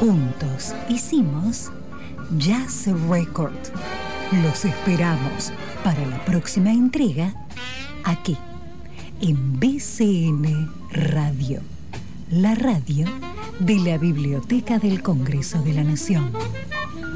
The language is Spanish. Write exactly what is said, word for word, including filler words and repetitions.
Juntos hicimos Jazz Record. Los esperamos para la próxima entrega aquí en B C N Radio, la radio de la Biblioteca del Congreso de la Nación.